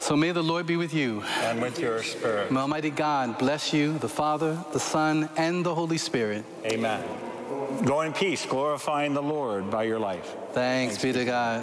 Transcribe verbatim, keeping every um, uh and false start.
So may the Lord be with you. And with your spirit. May Almighty God bless you, the Father, the Son, and the Holy Spirit. Amen. Go in peace, glorifying the Lord by your life. Thanks, Thanks be to God.